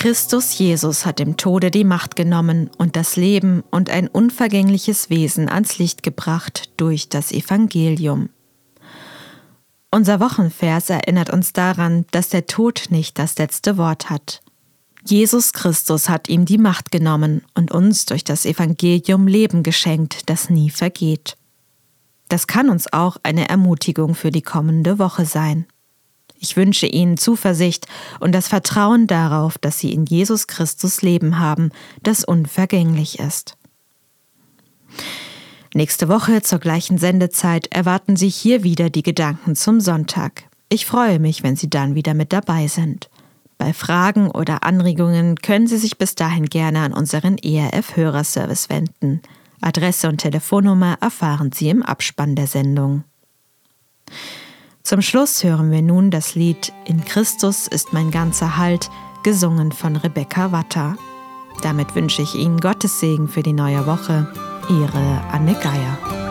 Christus Jesus hat dem Tode die Macht genommen und das Leben und ein unvergängliches Wesen ans Licht gebracht durch das Evangelium. Unser Wochenvers erinnert uns daran, dass der Tod nicht das letzte Wort hat. Jesus Christus hat ihm die Macht genommen und uns durch das Evangelium Leben geschenkt, das nie vergeht. Das kann uns auch eine Ermutigung für die kommende Woche sein. Ich wünsche Ihnen Zuversicht und das Vertrauen darauf, dass Sie in Jesus Christus Leben haben, das unvergänglich ist. Nächste Woche zur gleichen Sendezeit erwarten Sie hier wieder die Gedanken zum Sonntag. Ich freue mich, wenn Sie dann wieder mit dabei sind. Bei Fragen oder Anregungen können Sie sich bis dahin gerne an unseren ERF-Hörerservice wenden. Adresse und Telefonnummer erfahren Sie im Abspann der Sendung. Zum Schluss hören wir nun das Lied »In Christus ist mein ganzer Halt«, gesungen von Rebecca Watter. Damit wünsche ich Ihnen Gottes Segen für die neue Woche. Ihre Anne Geier.